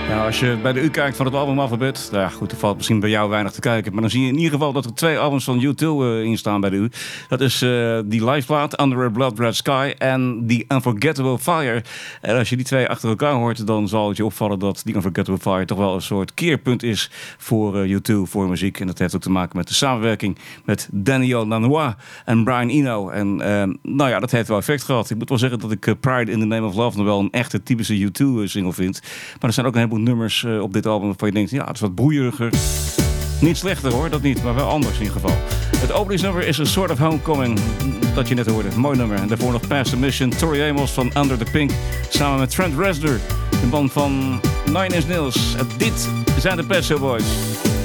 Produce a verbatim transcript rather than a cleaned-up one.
Nou, als je bij de U kijkt van het albumalfabet, nou ja, goed, er valt misschien bij jou weinig te kijken, maar dan zie je in ieder geval dat er twee albums van U twee uh, in staan bij de U. Dat is uh, die liveplaat Under a Blood Red Sky en The Unforgettable Fire. En als je die twee achter elkaar hoort, dan zal het je opvallen dat die Unforgettable Fire toch wel een soort keerpunt is voor uh, U twee, voor muziek. En dat heeft ook te maken met de samenwerking met Daniel Lanois en Brian Eno. En uh, nou ja, dat heeft wel effect gehad. Ik moet wel zeggen dat ik uh, Pride in the Name of Love nog wel een echte typische U twee single vind. Maar er zijn ook een heleboel nummers uh, op dit album waarvan je denkt, ja, het is wat broeieriger. Niet slechter hoor, dat niet, maar wel anders in ieder geval. Het openingsnummer is A Sort of Homecoming, dat je net hoorde. Mooi nummer. En daarvoor nog Past the Mission, Tori Amos van Under the Pink, samen met Trent Reznor, de man van Nine Inch Nails. En dit zijn de Pet Shop Boys.